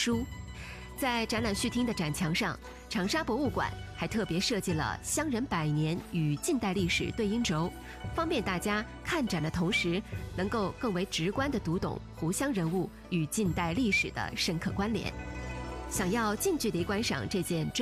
书。在展览序厅的展墙上，长沙博物馆还特别设计了乡人百年与近代历史对应轴，方便大家看展的同时，能够更为直观地读懂湖湘人物与近代历史的深刻关联。想要近距离观赏这件